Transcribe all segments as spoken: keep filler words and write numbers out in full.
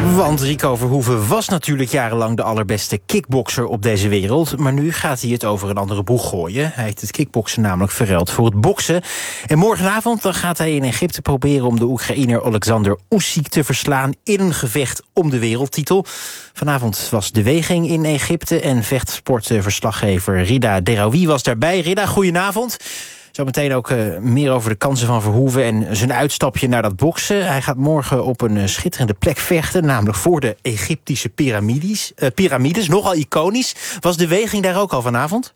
Want Rico Verhoeven was natuurlijk jarenlang de allerbeste kickbokser op deze wereld. Maar nu gaat hij het over een andere boeg gooien. Hij heeft het kickboksen namelijk verruild voor het boksen. En morgenavond dan gaat hij in Egypte proberen om de Oekraïner Alexander Usyk te verslaan in een gevecht om de wereldtitel. Vanavond was de weging in Egypte en vechtsportverslaggever Rida Deraoui was daarbij. Rida, goedenavond. Zometeen ook uh, meer over de kansen van Verhoeven en zijn uitstapje naar dat boksen. Hij gaat morgen op een uh, schitterende plek vechten, namelijk voor de Egyptische piramides. Uh, piramides, nogal iconisch. Was de weging daar ook al vanavond?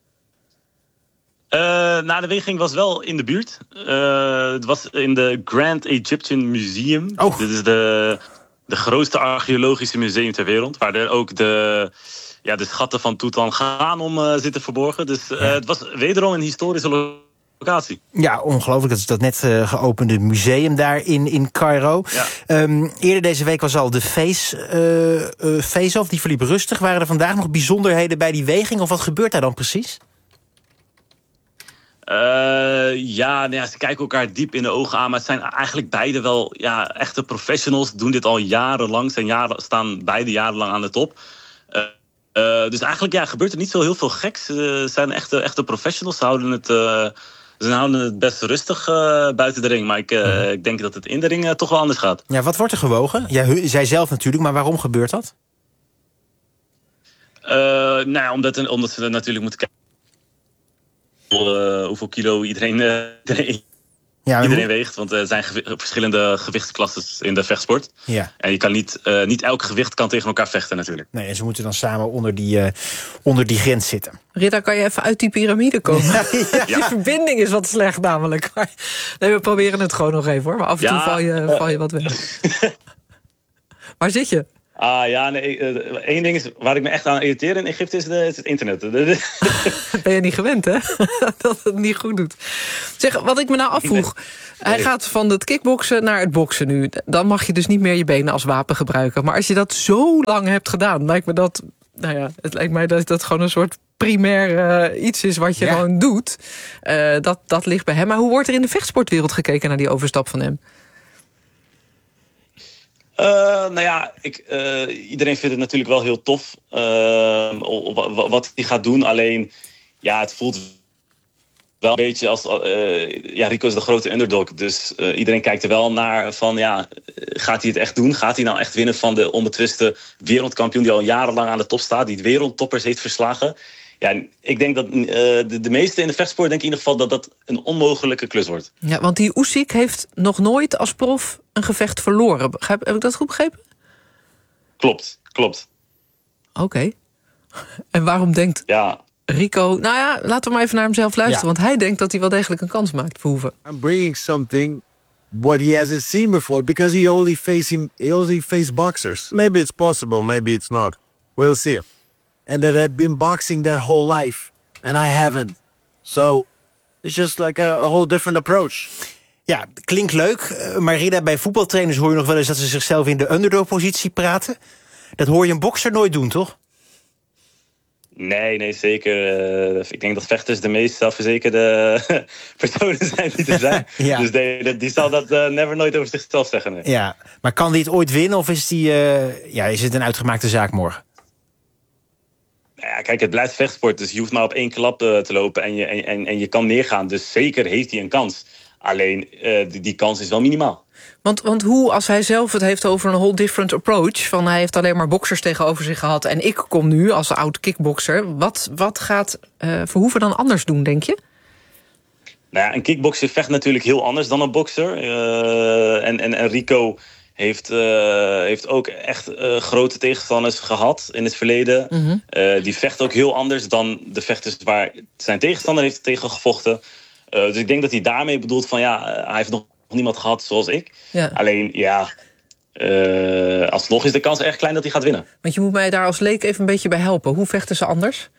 Uh, nou, de weging was wel in de buurt. Uh, het was in de Grand Egyptian Museum. Oh. Dit is de, de grootste archeologische museum ter wereld, waar er ook de... Ja, de schatten van Tutankhamon uh, zitten verborgen. Dus uh, ja. Het was wederom een historische locatie. Ja, ongelooflijk. Dat is dat net uh, geopende museum daar in, in Cairo. Ja. Um, eerder deze week was al de face, uh, uh, face-off. Die verliep rustig. Waren er vandaag nog bijzonderheden bij die weging? Of wat gebeurt daar dan precies? Uh, ja, nou ja, ze kijken elkaar diep in de ogen aan. Maar het zijn eigenlijk beide wel ja, echte professionals. Doen dit al jarenlang. Zijn jaren, staan beide jarenlang aan de top. Uh, Uh, dus eigenlijk ja, gebeurt er niet zo heel veel geks. Ze uh, zijn echte, echte professionals. Ze houden het, uh, ze houden het best rustig uh, buiten de ring. Maar ik, uh, mm. ik denk dat het in de ring uh, toch wel anders gaat. Ja, wat wordt er gewogen? Jij zij zelf natuurlijk, maar waarom gebeurt dat? Uh, nou ja, omdat, omdat ze natuurlijk moeten kijken uh, hoeveel kilo iedereen, uh, iedereen, ja, iedereen moet... weegt. Want er zijn gewi- verschillende gewichtsklassen in de vechtsport. Ja. En je kan niet, uh, niet elk gewicht kan tegen elkaar vechten natuurlijk. Nee, en ze moeten dan samen onder die, uh, onder die grens zitten. Rita, kan je even uit die piramide komen? Ja, ja. Die verbinding is wat slecht namelijk. Nee, we proberen het gewoon nog even hoor. Maar af en toe ja, val, je, uh, val je wat weg. Waar zit je? Ah ja, nee, uh, één ding is waar ik me echt aan irriteer in Egypte is, de, is het internet. Ben je niet gewend, hè? Dat het niet goed doet. Zeg, wat ik me nou afvroeg. Nee. Hij nee. gaat van het kickboksen naar het boksen nu. Dan mag je dus niet meer je benen als wapen gebruiken. Maar als je dat zo lang hebt gedaan, lijkt me dat... Nou ja, het lijkt mij dat dat gewoon een soort primair uh, iets is wat je ja. gewoon doet. Uh, dat, dat ligt bij hem. Maar hoe wordt er in de vechtsportwereld gekeken naar die overstap van hem? Uh, nou ja, ik, uh, iedereen vindt het natuurlijk wel heel tof uh, wat hij gaat doen. Alleen, ja, het voelt wel een beetje als... Uh, ja, Rico is de grote underdog. Dus uh, iedereen kijkt er wel naar van, ja, gaat hij het echt doen? Gaat hij nou echt winnen van de onbetwiste wereldkampioen die al jarenlang aan de top staat, die de wereldtoppers heeft verslagen? Ja, ik denk dat uh, de, de meesten in de vechtsport denken in ieder geval dat dat een onmogelijke klus wordt. Ja, want die Usyk heeft nog nooit als prof een gevecht verloren. Begrijp, heb ik dat goed begrepen? Klopt, klopt. Oké. Okay. En waarom denkt ja. Rico... Nou ja, laten we maar even naar hemzelf luisteren. Ja. Want hij denkt dat hij wel degelijk een kans maakt, Verhoeven. I'm bringing something what he hasn't seen before because he only facing he only faced boxers. Maybe it's possible, maybe it's not. We'll see. And that I've been boxing that whole life. And I haven't. So, it's just like a, a whole different approach. Ja, klinkt leuk. Maar Rida, bij voetbaltrainers hoor je nog wel eens dat ze zichzelf in de underdog-positie praten. Dat hoor je een bokser nooit doen, toch? Nee, nee, zeker. Uh, ik denk dat vechters de meest zelfverzekerde personen zijn die er zijn. Ja. Dus die, die zal dat uh, never nooit over zichzelf zeggen. Nee. Ja, maar kan die het ooit winnen of is, die, uh, ja, is het een uitgemaakte zaak morgen? Ja, kijk, het blijft vechtsport, dus je hoeft maar op één klap uh, te lopen en je, en, en je kan neergaan. Dus zeker heeft hij een kans. Alleen, uh, die, die kans is wel minimaal. Want, want hoe, als hij zelf het heeft over een whole different approach... van hij heeft alleen maar boksers tegenover zich gehad... en ik kom nu als oud kickbokser... wat, wat gaat uh, Verhoeven dan anders doen, denk je? Nou ja, een kickbokser vecht natuurlijk heel anders dan een bokser. Uh, en, en, en Rico... Heeft, uh, heeft ook echt uh, grote tegenstanders gehad in het verleden. Mm-hmm. Uh, die vecht ook heel anders dan de vechters waar zijn tegenstander heeft tegen gevochten. Uh, dus ik denk dat hij daarmee bedoelt van ja, uh, hij heeft nog niemand gehad zoals ik. Ja. Alleen ja, uh, alsnog is de kans erg klein dat hij gaat winnen. Want je moet mij daar als leek even een beetje bij helpen. Hoe vechten ze anders?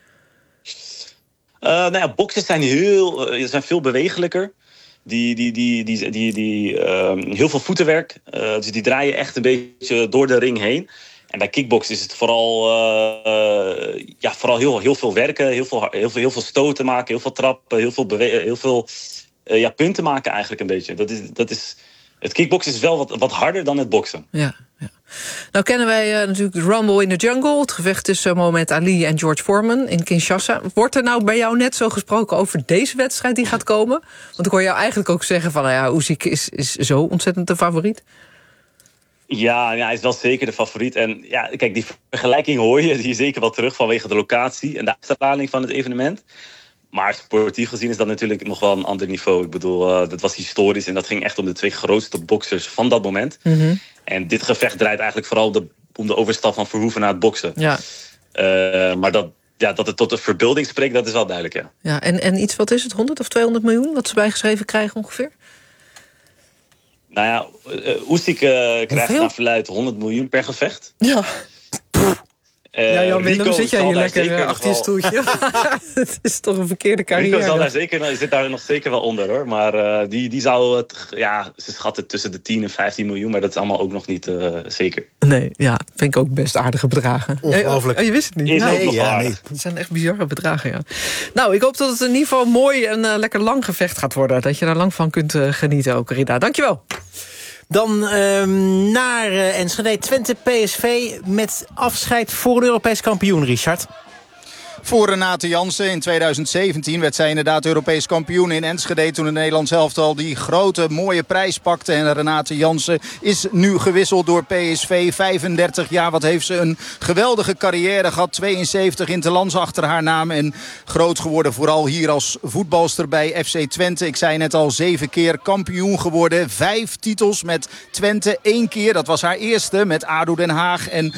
Uh, nou ja, boxers zijn, heel, uh, zijn veel bewegelijker. Die, die, die, die, die, die uh, heel veel voetenwerk. Uh, dus die draaien echt een beetje door de ring heen. En bij kickboksen is het vooral, uh, ja, vooral heel, heel veel werken. Heel veel, heel, veel, heel veel stoten maken, heel veel trappen. Heel veel, bewe- heel veel uh, ja, punten maken eigenlijk een beetje. Dat is, dat is, het kickboksen is wel wat, wat harder dan het boksen. Ja, ja. Nou kennen wij uh, natuurlijk de Rumble in the Jungle. Het gevecht tussen Mohamed Ali en George Foreman in Kinshasa. Wordt er nou bij jou net zo gesproken over deze wedstrijd die gaat komen? Want ik hoor jou eigenlijk ook zeggen van, nou ja, Usyk is, is zo ontzettend de favoriet. Ja, ja, hij is wel zeker de favoriet. En ja, kijk, die vergelijking hoor je, die je zeker wel terug vanwege de locatie en de uitstraling van het evenement. Maar sportief gezien is dat natuurlijk nog wel een ander niveau. Ik bedoel, uh, dat was historisch en dat ging echt om de twee grootste boksers van dat moment. Mm-hmm. En dit gevecht draait eigenlijk vooral de, om de overstap van Verhoeven naar het boksen. Ja. Uh, maar dat, ja, dat het tot de verbeelding spreekt, dat is wel duidelijk, ja. Ja, en, en iets, wat is het, honderd of tweehonderd miljoen wat ze bijgeschreven krijgen ongeveer? Nou ja, uh, Usyk uh, krijgt naar verluidt honderd miljoen per gevecht. Ja. Uh, ja, Jan Willem, zit jij hier lekker achter je stoeltje? Het is toch een verkeerde carrière. Rico zal daar zeker, zit daar nog zeker wel onder, hoor. Maar uh, die, die zou het, ja, ze schatten tussen de tien en vijftien miljoen, maar dat is allemaal ook nog niet uh, zeker. Nee, ja, vind ik ook best aardige bedragen. Ongelooflijk. Oh, je wist het niet? Is nee, ook nog ja, aardig. nee. Het zijn echt bizarre bedragen, ja. Nou, ik hoop dat het in ieder geval mooi en uh, lekker lang gevecht gaat worden. Dat je daar lang van kunt uh, genieten ook, Rida. Dankjewel. Dan um, naar uh, Enschede, Twente P S V met afscheid voor een Europees kampioen, Richard. Voor Renate Jansen in tweeduizend zeventien werd zij inderdaad Europees kampioen in Enschede, toen het Nederlands elftal die grote mooie prijs pakte. En Renate Jansen is nu gewisseld door P S V. vijfendertig jaar, wat heeft ze een geweldige carrière gehad. tweeënzeventig interlands achter haar naam en groot geworden vooral hier als voetbalster bij F C Twente. Ik zei net al, zeven keer kampioen geworden. Vijf titels met Twente, één keer. Dat was haar eerste met A D O Den Haag en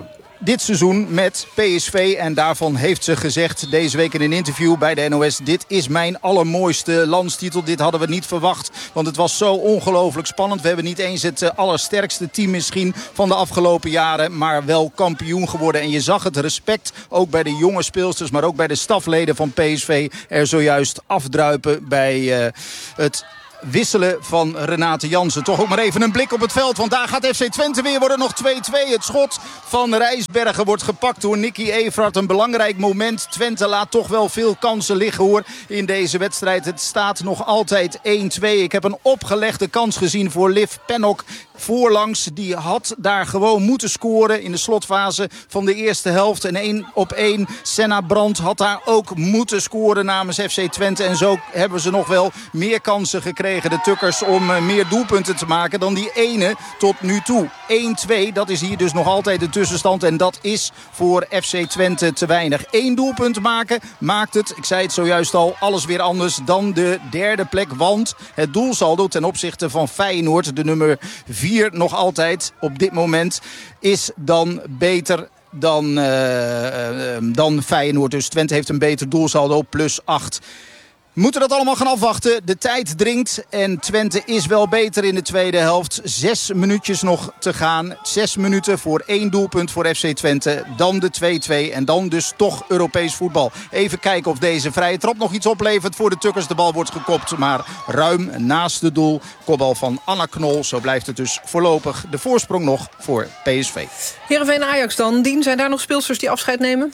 dit seizoen met P S V. En daarvan heeft ze gezegd deze week in een interview bij de N O S: dit is mijn allermooiste landstitel. Dit hadden we niet verwacht, want het was zo ongelooflijk spannend. We hebben niet eens het allersterkste team misschien van de afgelopen jaren, maar wel kampioen geworden. En je zag het respect ook bij de jonge speelsters, maar ook bij de stafleden van P S V er zojuist afdruipen bij uh, het wisselen van Renate Jansen. Toch ook maar even een blik op het veld, want daar gaat F C Twente weer worden. Nog twee twee. Het schot van Rijsbergen wordt gepakt door Nicky Everard. Een belangrijk moment. Twente laat toch wel veel kansen liggen, hoor, in deze wedstrijd. Het staat nog altijd één twee. Ik heb een opgelegde kans gezien voor Liv Pennock voorlangs. Die had daar gewoon moeten scoren in de slotfase van de eerste helft. En één op één. Senna Brandt had daar ook moeten scoren namens F C Twente. En zo hebben ze nog wel meer kansen gekregen, de Tukkers, om meer doelpunten te maken dan die ene tot nu toe. één twee, dat is hier dus nog altijd de tussenstand. En dat is voor F C Twente te weinig. Eén doelpunt maken maakt het, ik zei het zojuist al, alles weer anders dan de derde plek. Want het doelsaldo ten opzichte van Feyenoord, de nummer vier nog altijd op dit moment, is dan beter dan, uh, uh, dan Feyenoord. Dus Twente heeft een beter doelsaldo, plus acht. We moeten dat allemaal gaan afwachten. De tijd dringt en Twente is wel beter in de tweede helft. Zes minuutjes nog te gaan. Zes minuten voor één doelpunt voor F C Twente. Dan de twee twee en dan dus toch Europees voetbal. Even kijken of deze vrije trap nog iets oplevert voor de Tukkers. De bal wordt gekopt, maar ruim naast het doel. Kopbal van Anna Knol. Zo blijft het dus voorlopig de voorsprong nog voor P S V. Heerenveen Ajax dan. Dien, zijn daar nog speelsters die afscheid nemen?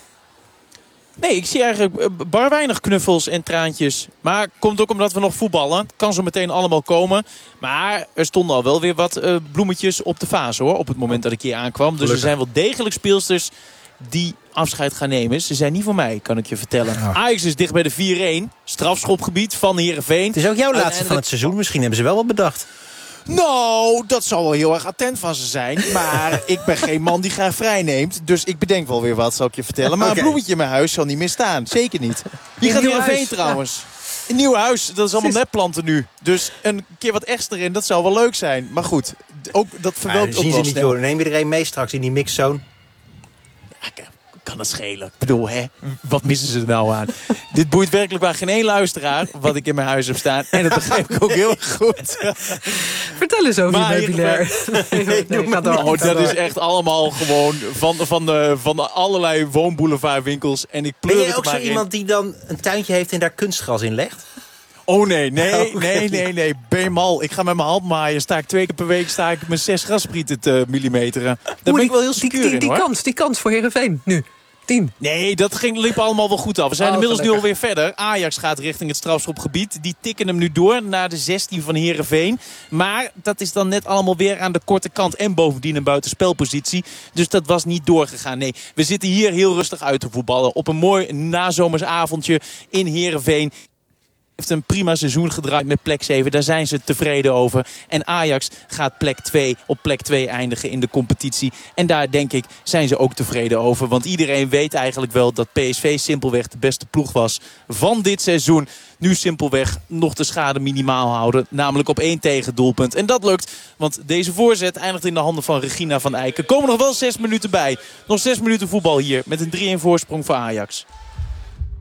Nee, ik zie eigenlijk bar weinig knuffels en traantjes. Maar komt ook omdat we nog voetballen. Kan zo meteen allemaal komen. Maar er stonden al wel weer wat uh, bloemetjes op de vaas, hoor. Op het moment dat ik hier aankwam. Dus Gelukkig. Er zijn wel degelijk speelsters die afscheid gaan nemen. Ze zijn niet voor mij, kan ik je vertellen. Ja. Ajax is dicht bij de vier één. Strafschopgebied van Heerenveen. Het is ook jouw laatste van het seizoen. Misschien hebben ze wel wat bedacht. Nou, dat zal wel heel erg attent van ze zijn. Maar ik ben geen man die graag vrij neemt. Dus ik bedenk wel weer wat, zal ik je vertellen. Maar okay. Een bloemetje in mijn huis zal niet meer staan. Zeker niet. Hier gaat Heerenveen trouwens. Ja. Een nieuw huis, dat is allemaal nepplanten nu. Dus een keer wat extra in, dat zou wel leuk zijn. Maar goed, ook, dat verwelkt ook wel niet, joh. Neem je er een mee straks in die mixzone. Ja, kan het schelen. Ik bedoel, hè, wat missen ze er nou aan? Dit boeit werkelijk waar geen één luisteraar wat ik in mijn huis heb staan. En dat begrijp ik ook heel erg goed. Vertel eens over maar je meubilair. Nee, nee, nee, nee, oh, dat is echt allemaal gewoon van, van, de, van de allerlei woonboulevardwinkels. En ik pleur ben jij ook zo in. iemand die dan een tuintje heeft en daar kunstgras in legt? Oh nee, nee, nee, nee, nee. Ben je mal? Ik ga met mijn hand maaien. Sta ik twee keer per week sta ik mijn zes grasprieten te millimeteren. Daar ben ik wel heel secuur die, die, in, die hoor. Kans, die kans voor Heerenveen nu. Tien. Nee, dat ging, liep allemaal wel goed af. We zijn Oh, inmiddels gelukkig. nu alweer verder. Ajax gaat richting het strafschopgebied. Die tikken hem nu door naar de zestien van Heerenveen. Maar dat is dan net allemaal weer aan de korte kant. En bovendien een buitenspelpositie. Dus dat was niet doorgegaan. Nee, we zitten hier heel rustig uit te voetballen. Op een mooi nazomersavondje in Heerenveen. Heeft een prima seizoen gedraaid met plek zeven. Daar zijn ze tevreden over. En Ajax gaat plek twee op plek twee eindigen in de competitie. En daar denk ik zijn ze ook tevreden over. Want iedereen weet eigenlijk wel dat P S V simpelweg de beste ploeg was van dit seizoen. Nu simpelweg nog de schade minimaal houden. Namelijk op één tegendoelpunt. En dat lukt, want deze voorzet eindigt in de handen van Regina van Eiken. Komen nog wel zes minuten bij. Nog zes minuten voetbal hier met een drie-een voorsprong voor Ajax.